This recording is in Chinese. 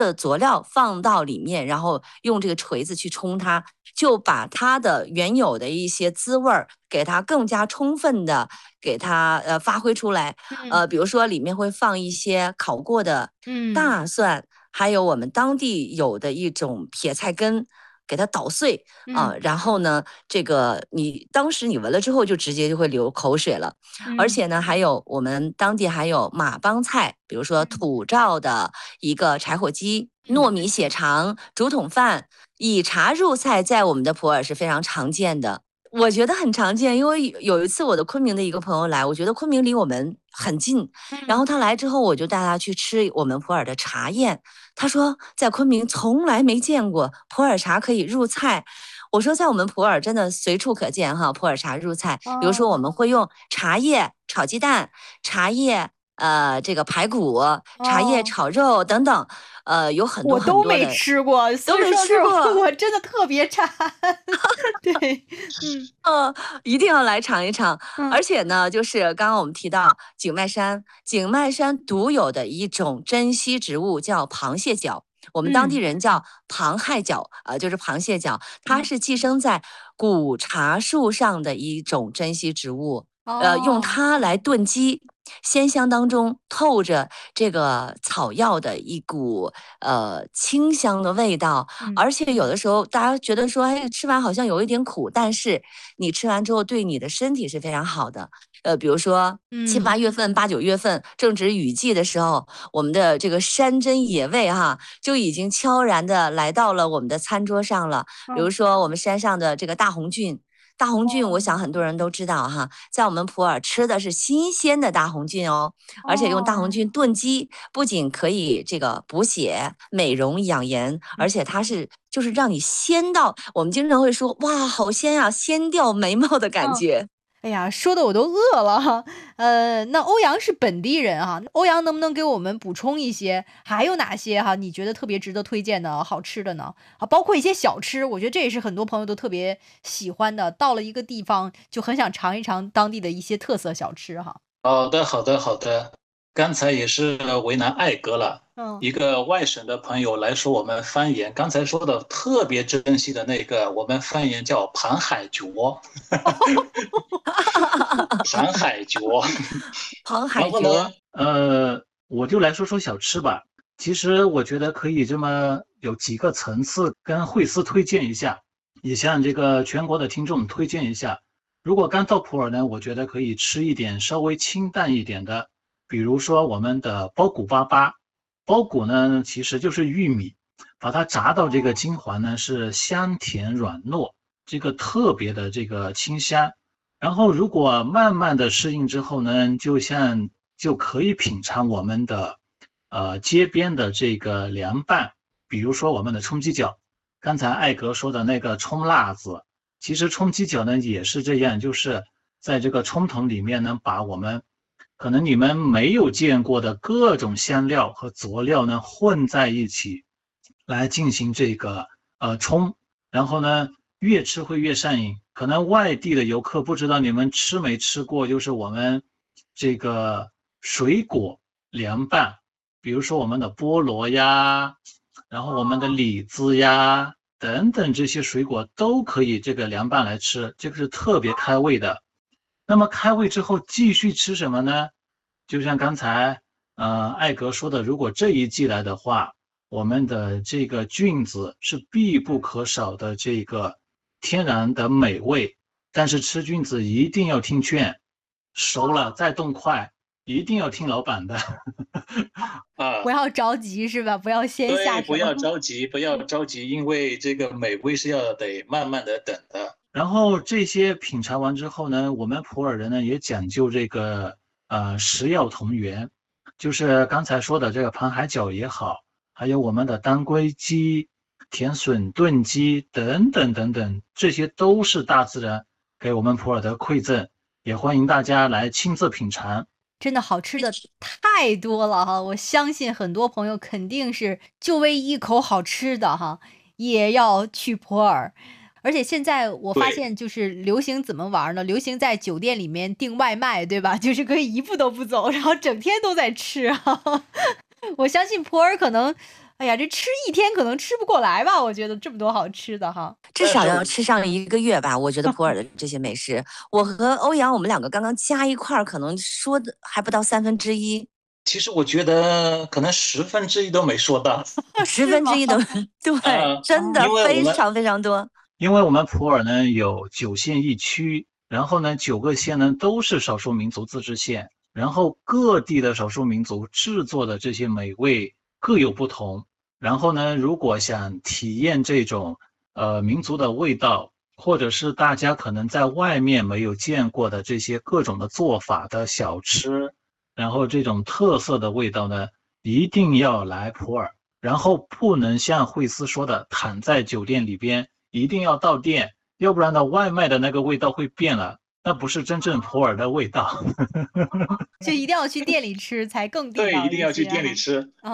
的佐料放到里面，然后用这个锤子去冲它，就把它的原有的一些滋味儿给它更加充分的给它发挥出来。比如说里面会放一些烤过的大蒜，还有我们当地有的一种撇菜根。给它捣碎然后呢，这个当时你闻了之后，就直接就会流口水了。而且呢，还有我们当地还有马帮菜，比如说土灶的一个柴火鸡、糯米血肠、竹筒饭，以茶入菜，在我们的普洱是非常常见的。我觉得很常见，因为有一次我的昆明的一个朋友来，我觉得昆明离我们很近，然后他来之后，我就带他去吃我们普洱的茶宴。他说在昆明从来没见过普洱茶可以入菜。我说在我们普洱真的随处可见哈，普洱茶入菜。比如说我们会用茶叶炒鸡蛋、茶叶这个排骨、茶叶炒肉等等，有很多我都没很多的吃过， 都没所以说是吃过。 我真的特别馋。对， 一定要来尝一尝。而且呢，就是刚刚我们提到景迈山，景迈山独有的一种珍稀植物叫螃蟹脚，我们当地人叫螃蟹脚，就是螃蟹脚，它是寄生在古茶树上的一种珍稀植物。用它来炖鸡，鲜香当中透着这个草药的一股清香的味道，而且有的时候大家觉得说，哎，吃完好像有一点苦，但是你吃完之后对你的身体是非常好的。比如说7、8月份、8、9月份正值雨季的时候，我们的这个山珍野味哈就已经悄然的来到了我们的餐桌上了。比如说我们山上的这个大红菌。大红菌，我想很多人都知道哈，在我们普洱吃的是新鲜的大红菌哦，而且用大红菌炖鸡，不仅可以这个补血、美容、养颜，而且它就是让你鲜到，我们经常会说哇，好鲜啊，鲜掉眉毛的感觉。 哎呀，说的我都饿了哈。那欧阳是本地人哈，欧阳能不能给我们补充一些，还有哪些哈你觉得特别值得推荐的好吃的呢？包括一些小吃，我觉得这也是很多朋友都特别喜欢的。到了一个地方就很想尝一尝当地的一些特色小吃哈。 好的，好的，好的。刚才也是为难艾哥了。一个外省的朋友来说我们方言，刚才说的特别珍惜的那个，我们方言叫螃海角，螃海角。 螃海然后呢， 角， 我就来说说小吃吧。其实我觉得可以这么有几个层次跟惠司推荐一下，也向这个全国的听众推荐一下。如果刚到普洱呢，我觉得可以吃一点稍微清淡一点的，比如说我们的包谷粑粑。包谷呢其实就是玉米，把它炸到这个金黄呢是香甜软糯，这个特别的这个清香。然后如果慢慢的适应之后呢，就可以品尝我们的街边的这个凉拌，比如说我们的冲鸡脚。刚才艾格说的那个冲辣子，其实冲鸡脚呢也是这样，就是在这个冲桶里面呢，把我们可能你们没有见过的各种香料和佐料呢混在一起来进行这个冲，然后呢越吃会越上瘾。可能外地的游客不知道你们吃没吃过，就是我们这个水果凉拌，比如说我们的菠萝呀，然后我们的李子呀等等，这些水果都可以这个凉拌来吃，这个是特别开胃的。那么开胃之后继续吃什么呢？就像刚才艾格说的，如果这一季来的话，我们的这个菌子是必不可少的这个天然的美味，但是吃菌子一定要听劝，熟了再动筷，一定要听老板的。 不要着急是吧？不要先下对， 手。 不要着急，不要着急，因为这个美味是要得慢慢的等的。然后这些品尝完之后呢，我们普洱人呢也讲究这个食药同源，就是刚才说的这个螃海饺也好，还有我们的当归鸡、甜笋炖鸡等等等等，这些都是大自然给我们普洱的馈赠，也欢迎大家来亲自品尝。 真的好吃的太多了哈，我相信很多朋友肯定是就为一口好吃的哈，也要去普洱。而且现在我发现就是流行怎么玩呢？流行在酒店里面订外卖，对吧？就是可以一步都不走，然后整天都在吃啊。我相信普洱可能， 哎呀，这吃一天可能吃不过来吧？我觉得这么多好吃的哈。 至少要吃上1个月吧。我觉得普洱的这些美食，我和欧阳我们2个刚刚加一块儿，可能说的还不到1/3。 其实我觉得可能1/10都没说到 1/10都对，真的非常非常多。 因为我们普洱呢有9县1区，然后呢9个县呢都是少数民族自治县，然后各地的少数民族制作的这些美味各有不同。然后呢，如果想体验这种民族的味道，或者是大家可能在外面没有见过的这些各种的做法的小吃，然后这种特色的味道呢，一定要来普洱。然后不能像惠思说的躺在酒店里边，一定要到店，要不然呢外卖的那个味道会变了，那不是真正普洱的味道。 就一定要去店里吃才更地道对，一定要去一些店里吃。